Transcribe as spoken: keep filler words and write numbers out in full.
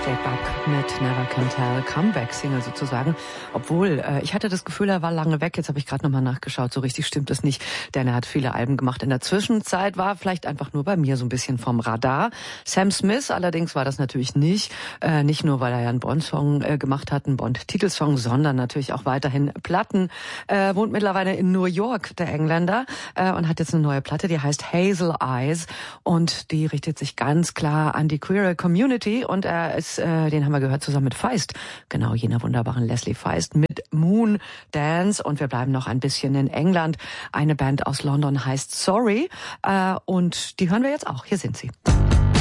Jake Buck mit Never Can Tell, Comeback-Single sozusagen. Obwohl, äh, ich hatte das Gefühl, er war lange weg. Jetzt habe ich gerade nochmal nachgeschaut. So richtig stimmt es nicht, denn er hat viele Alben gemacht. In der Zwischenzeit war vielleicht einfach nur bei mir so ein bisschen vom Radar. Sam Smith allerdings war das natürlich nicht. Äh, nicht nur, weil er ja einen Bond-Song äh, gemacht hat, einen Bond-Titelsong, sondern natürlich auch weiterhin Platten. Äh, wohnt mittlerweile in New York, der Engländer, äh, und hat jetzt eine neue Platte, die heißt Hazel Eyes. Und die richtet sich ganz klar an die queere Community. Und er ist Äh, den haben wir gehört zusammen mit Feist, genau, jener wunderbaren Leslie Feist mit Moon Dance. Und wir bleiben noch ein bisschen in England. Eine Band aus London heißt Sorry äh, und die hören wir jetzt auch. Hier sind sie.